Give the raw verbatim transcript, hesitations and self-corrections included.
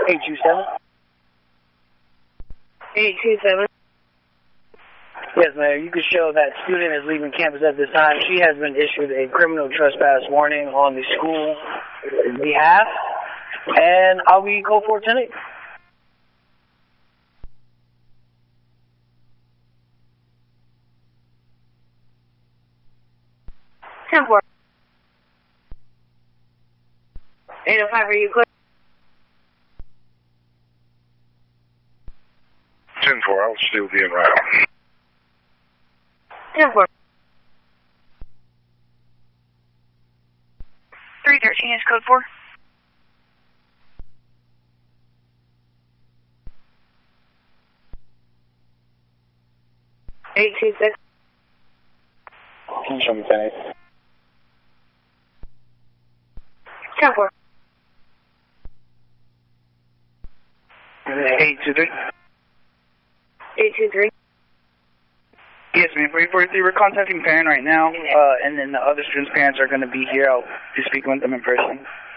eight two seven. eight two seven. Yes, Mayor. You can show that student is leaving campus at this time. She has been issued a criminal trespass warning on the school behalf. And I'll be code four ten eight. ten four. eight oh five, are you clear? ten four, I'll still be en route. ten four. three thirteen is code four. eight two six. Can you show me ten eight? ten four. eight two three. eight two three. Yes, ma'am. three four three, we're contacting parent right now, uh, and then the other students' parents are going to be here. I'll be speaking with them in person.